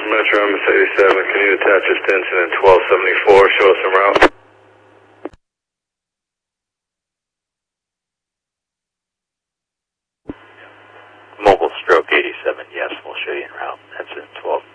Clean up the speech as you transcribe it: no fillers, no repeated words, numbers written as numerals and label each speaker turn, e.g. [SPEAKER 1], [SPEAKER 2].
[SPEAKER 1] Metro MS-87, can you attach extension at 1274, show us some route?
[SPEAKER 2] Mobile stroke 87, yes, we'll show you en route. That's in 1274.